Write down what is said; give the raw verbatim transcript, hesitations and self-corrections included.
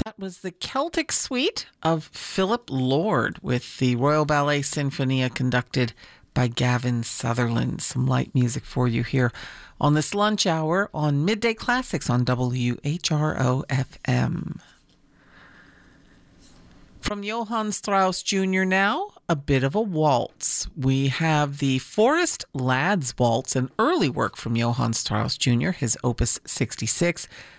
That was the Celtic Suite of Philip Lord with the Royal Ballet Sinfonia conducted by Gavin Sutherland. Some light music for you here on this lunch hour on Midday Classics on W H R O F M. From Johann Strauss Junior now, a bit of a waltz. We have the Forest Lads Waltz, an early work from Johann Strauss Junior, his Opus sixty-six,